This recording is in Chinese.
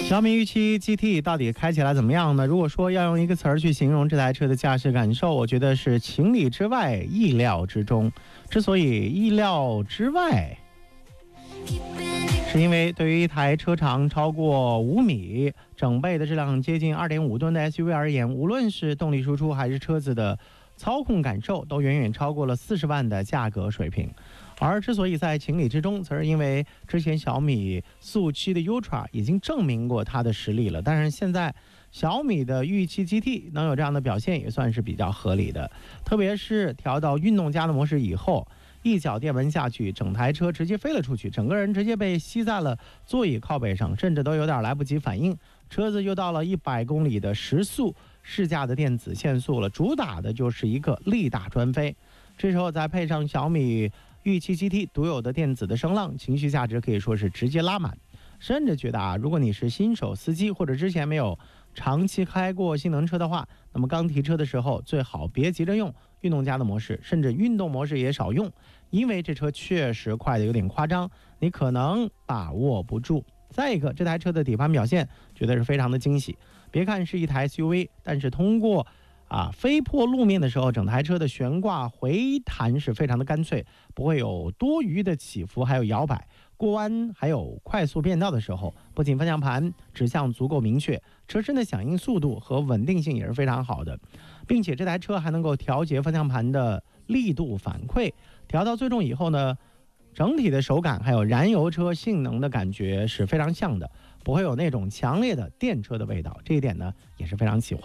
小米预期 GT 到底开起来怎么样呢？如果说要用一个词儿去形容这台车的驾驶感受，我觉得是情理之外，意料之中。之所以意料之外，是因为对于一台车长超过5米、整备的质量接近2.5吨的 SUV 而言，无论是动力输出还是车子的操控感受，都远远超过了40万的价格水平。而之所以在情理之中，则是因为之前小米速7的 Ultra 已经证明过它的实力了。但是现在小米的预期 GT 能有这样的表现，也算是比较合理的。特别是调到运动家的模式以后，一脚电门下去，整台车直接飞了出去，整个人直接被吸在了座椅靠背上，甚至都有点来不及反应。车子又到了100公里的时速，试驾的电子限速了，主打的就是一个力大专飞。这时候再配上小米预期 GT 独有的电子的声浪，情绪价值可以说是直接拉满。甚至觉得如果你是新手司机或者之前没有长期开过性能车的话，那么刚提车的时候最好别急着用运动家的模式，甚至运动模式也少用，因为这车确实快的有点夸张，你可能把握不住。再一个，这台车的底盘表现觉得是非常的惊喜。别看是一台 SUV， 但是通过飞坡路面的时候，整台车的悬挂回弹是非常的干脆，不会有多余的起伏还有摇摆。过弯还有快速变道的时候，不仅方向盘指向足够明确，车身的响应速度和稳定性也是非常好的，并且这台车还能够调节方向盘的力度反馈，调到最重以后呢，整体的手感还有燃油车性能的感觉是非常像的，不会有那种强烈的电车的味道，这一点呢也是非常喜欢。